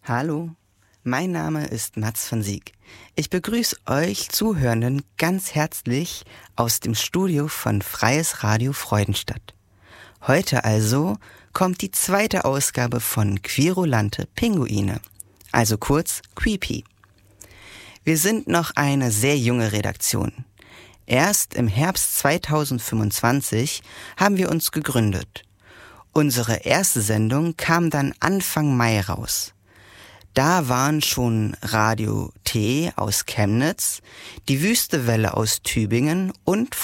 Hallo, mein Name ist Mats von Sieg. Ich begrüße euch Zuhörenden ganz herzlich aus dem Studio von Freies Radio Freudenstadt. Heute also kommt die zweite Ausgabe von Quirulante Pinguine, also kurz Creepy. Wir sind noch eine sehr junge Redaktion. Erst im Herbst 2025 haben wir uns gegründet. Unsere erste Sendung kam dann Anfang Mai raus. Da waren schon Radio T aus Chemnitz, die Wüste Welle aus Tübingen und